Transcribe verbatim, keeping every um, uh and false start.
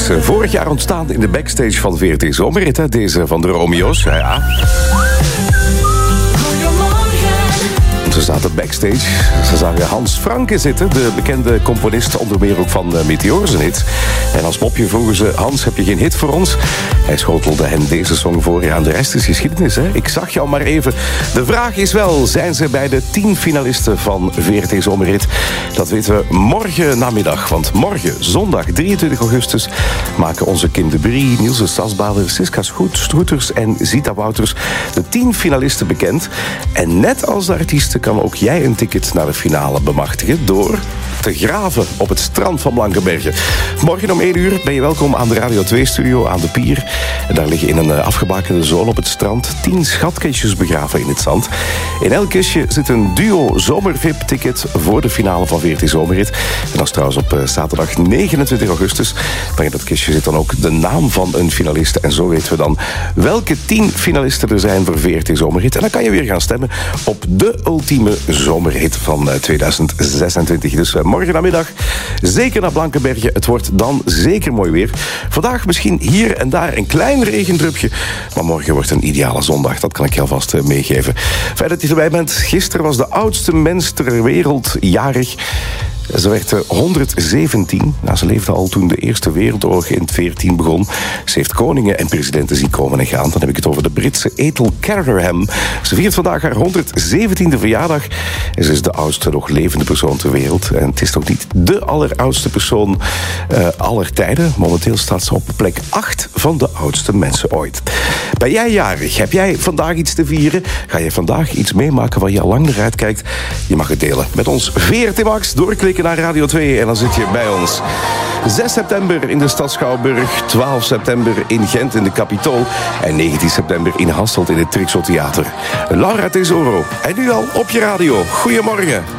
is vorig jaar ontstaan in de backstage van V R T Zomerrit, hè? Deze van de Romeo's. Ja, ja. Ze zaten backstage. Ze zagen Hans Franke zitten, de bekende componist, onder meer ook van uh, Meteor zijn hit. En als mopje vroegen ze: Hans, heb je geen hit voor ons? Hij schotelde hen deze song voor. Ja, en de rest is geschiedenis, hè? Ik zag jou maar even. De vraag is wel, zijn ze bij de tien finalisten van V R T Zomerrit? Dat weten we morgen namiddag. Want morgen, zondag drieëntwintig augustus, maken onze Kim de Brie, Niels de Stadsbader, Siska Stroeters en Zita Wouters de tien finalisten bekend. En net als de artiesten kan ook jij een ticket naar de finale bemachtigen door te graven op het strand van Blankenberge. Morgen om één uur ben je welkom aan de Radio twee-studio aan de pier. En daar liggen in een afgebakende zone op het strand tien schatkistjes begraven in het zand. In elk kistje zit een duo zomer-V I P-ticket voor de finale van V R T Zomerrit. En dat is trouwens op zaterdag negenentwintig augustus. Maar in dat kistje zit dan ook de naam van een finalist. En zo weten we dan welke tien finalisten er zijn voor V R T Zomerrit. En dan kan je weer gaan stemmen op de ultieme zomerhit van tweeduizend zesentwintig. Dus morgen namiddag zeker naar Blankenberge. Het wordt dan zeker mooi weer. Vandaag misschien hier en daar een klein regendrupje. Maar morgen wordt een ideale zondag. Dat kan ik je alvast meegeven. Fijn dat je erbij bent. Gisteren was de oudste mens ter wereld jarig. Ze werd honderdzeventien. Nou, ze leefde al toen de Eerste Wereldoorlog in veertien begon. Ze heeft koningen en presidenten zien komen en gaan. Dan heb ik het over de Britse Ethel Caterham. Ze viert vandaag haar honderdzeventiende verjaardag. En ze is de oudste nog levende persoon ter wereld. En het is nog niet de alleroudste persoon uh, aller tijden. Momenteel staat ze op plek acht van de oudste mensen ooit. Ben jij jarig? Heb jij vandaag iets te vieren? Ga je vandaag iets meemaken waar je al lang naar uitkijkt? Je mag het delen met ons V R T Max. Doorklikken naar Radio twee en dan zit je bij ons. zes september in de stad Schouwburg, twaalf september in Gent in de Capitool en negentien september in Hasselt in het Trixo Theater. Laura Tesoro. En nu al op je radio. Goedemorgen.